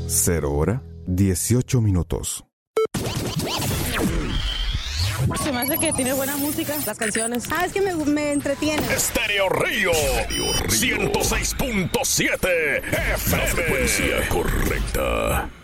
0 hora 18 minutos. Se me hace que tiene buena música, las canciones. Es que me entretiene. Estéreo Río 106.7 FM. La frecuencia correcta.